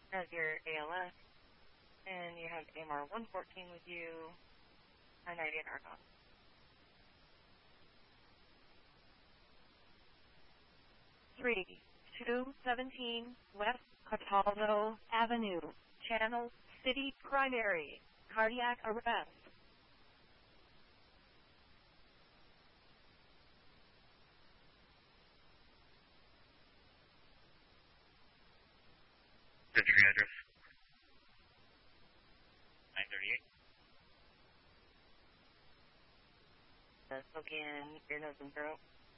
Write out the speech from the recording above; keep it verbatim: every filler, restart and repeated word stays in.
as your A L S, and you have A M R one fourteen with you, I ninety-eight Argon. three two seventeen West Cataldo Avenue, Channel City Primary, cardiac arrest. Surgery address. nine thirty-eight. Uh, smoke in ear, nose, and throat.